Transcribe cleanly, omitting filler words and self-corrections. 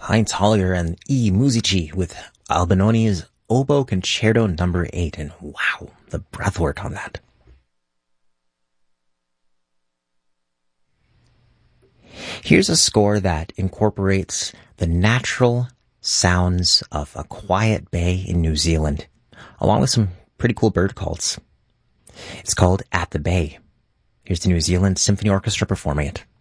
Heinz Hollier and E. Musici with Albinoni's Oboe Concerto No. 8, and wow, the breathwork on that. Here's a score that incorporates the natural sounds of a quiet bay in New Zealand, along with some pretty cool bird calls. It's called At the Bay. Here's the New Zealand Symphony Orchestra performing it.